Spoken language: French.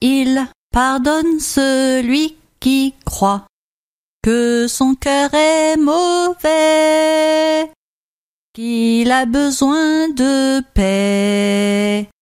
Il pardonne celui qui croit que son cœur est mauvais, qu'il a besoin de paix.